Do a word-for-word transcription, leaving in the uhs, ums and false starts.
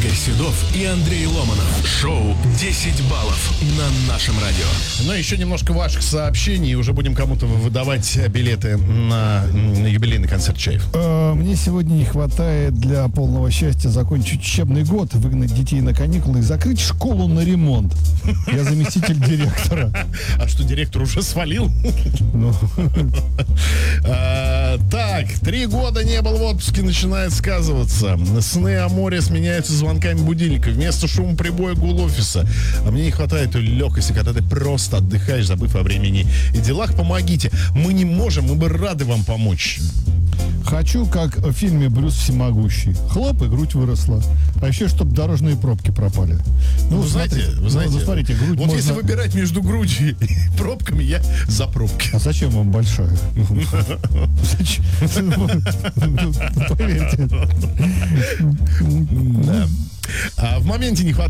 Игорь Седов и Андрей Ломанов. Шоу десять баллов на нашем радио. Ну, еще немножко ваших сообщений, и уже будем кому-то выдавать билеты на, на юбилейный концерт Чайф. Э, Мне сегодня не хватает для полного счастья закончить учебный год, выгнать детей на каникулы и закрыть школу на ремонт. Я заместитель директора. А что, директор уже свалил? Ну, А, Так, три года не был в отпуске, начинает сказываться. Сны о море сменяются звонками будильника. Вместо шума прибоя гул офиса. А мне не хватает той легкости, когда ты просто отдыхаешь, забыв о времени и делах. Помогите. Мы не можем, мы бы рады вам помочь. хочу, как в фильме «Брюс всемогущий». Хлоп, и грудь выросла. А еще, чтобы дорожные пробки пропали. Ну, вы знаете, смотрите, вы знаете, ну, смотрите, грудь вот можно... если выбирать между грудью и пробками, я за пробки. А зачем вам большая? Зачем? Поверьте. А в моменте не хватает